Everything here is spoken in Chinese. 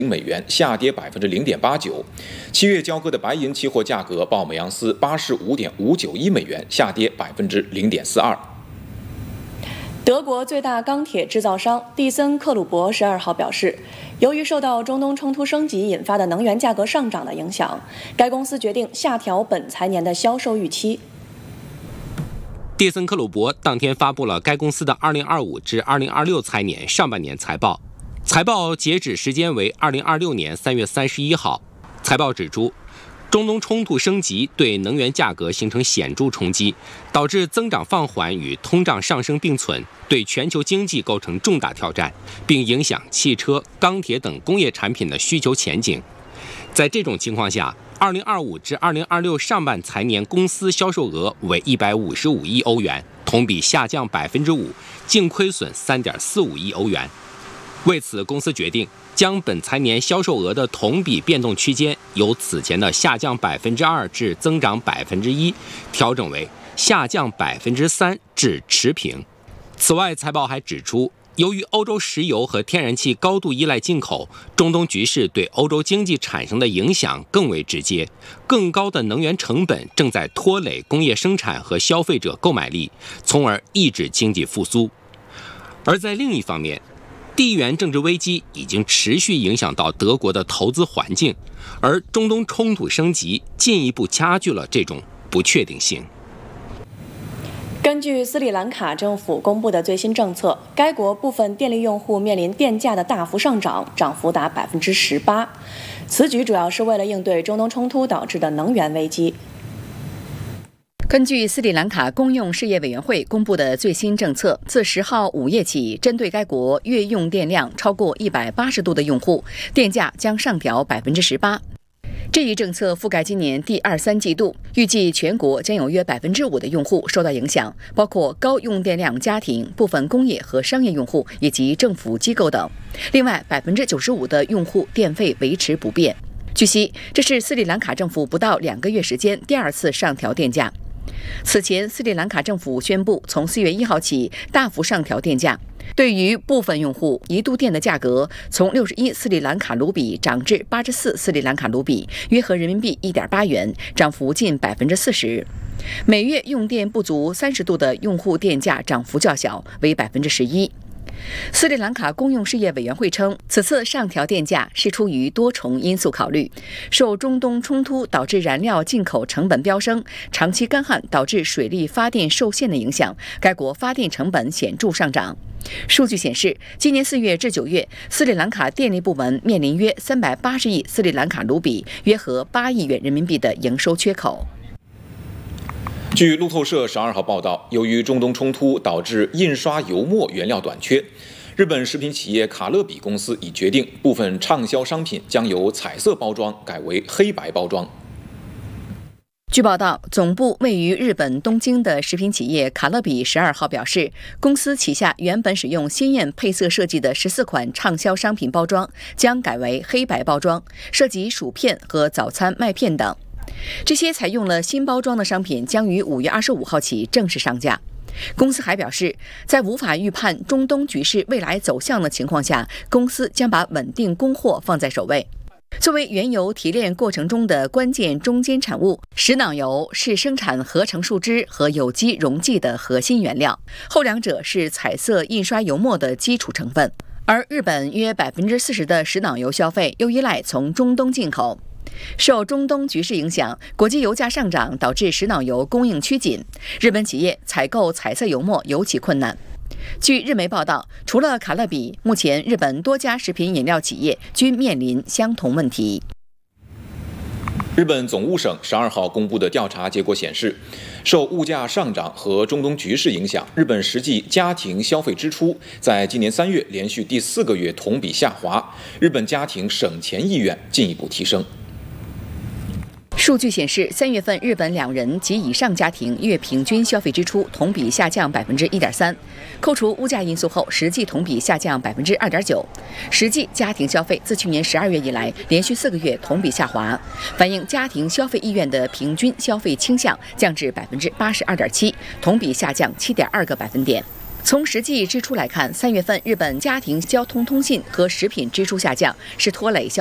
美元，下跌0.89%。7月交割的白银期货价格报每盎司85.591美元，下跌0.42%。 德国最大钢铁制造商蒂森克虏伯12号表示，由于受到中东冲突升级引发的能源价格上涨的影响，该公司决定下调本财年的销售预期。 蒂森克虏伯当天发布了该公司的2025至2026财年上半年财报，财报截止时间为2026年3月31号。财报指出，中东冲突升级对能源价格形成显著冲击，导致增长放缓与通胀上升并存，对全球经济构成重大挑战，并影响汽车、钢铁等工业产品的需求前景。在这种情况下，2025至2026上半财年公司销售额为155亿欧元，同比下降5%，净亏损3.45亿欧元。为此，公司决定将本财年销售额的同比变动区间由此前的下降2%至增长1%，调整为下降3%至持平。此外，财报还指出，由于欧洲石油和天然气高度依赖进口，中东局势对欧洲经济产生的影响更为直接。更高的能源成本正在拖累工业生产和消费者购买力，从而抑制经济复苏。而在另一方面，地缘政治危机已经持续影响到德国的投资环境，而中东冲突升级进一步加剧了这种不确定性。 根据斯里兰卡政府公布的最新政策，该国部分电力用户面临电价的大幅上涨，涨幅达18%。此举主要是为了应对中东冲突导致的能源危机。 根据斯里兰卡公用事业委员会公布的最新政策，自10号午夜起，针对该国月用电量超过180度的用户，电价将上调18%。这一政策覆盖今年第2、3季度，预计全国将有约5%的用户受到影响，包括高用电量家庭、部分工业和商业用户以及政府机构等。另外，95%的用户电费维持不变。据悉，这是斯里兰卡政府不到2个月时间第2次上调电价。此前，斯里兰卡政府宣布从4月1号起大幅上调电价。对于部分用户，1度电的价格从61斯里兰卡卢比涨至84斯里兰卡卢比，约合人民币1.8元，涨幅近40%。每月用电不足30度的用户电价涨幅较小，为11%。斯里兰卡公用事业委员会称，此次上调电价是出于多重因素考虑，受中东冲突导致燃料进口成本飙升，长期干旱导致水力发电受限的影响，该国发电成本显著上涨。数据显示，今年4月至9月，斯里兰卡电力部门面临约380亿斯里兰卡卢比，约合8亿元人民币的营收缺口。 据路透社12号报道，由于中东冲突导致印刷油墨原料短缺，日本食品企业卡乐比公司已决定部分畅销商品将由彩色包装改为黑白包装。 据报道，总部位于日本东京的食品企业卡乐比12号表示，公司旗下原本使用鲜艳配色设计的14款畅销商品包装将改为黑白包装，涉及薯片和早餐麦片等。这些采用了新包装的商品将于5月25号起正式上架。公司还表示，在无法预判中东局势未来走向的情况下，公司将把稳定供货放在首位。作为原油提炼过程中的关键中间产物，石囊油是生产合成树脂和有机溶剂的核心原料，后两者是彩色印刷油墨的基础成分。而日本约40%的石囊油消费又依赖从中东进口。受中东局势影响，国际油价上涨导致石囊油供应趋紧，日本企业采购彩色油墨尤其困难。据日媒报道，除了卡乐比，目前日本多家食品饮料企业均面临相同问题。 日本总务省12号公布的调查结果显示，受物价上涨和中东局势影响，日本实际家庭消费支出在今年3月连续第4个月同比下滑，日本家庭省钱意愿进一步提升。 数据显示，3月份日本2人及以上家庭月平均消费支出同比下降1.3%，扣除物价因素后，实际同比下降2.9%。实际家庭消费自去年12月以来连续4个月同比下滑，反映家庭消费意愿的平均消费倾向降至82.7%，同比下降7.2个百分点。 从实际支出来看，3月份日本家庭交通通信和食品支出下降，是拖累消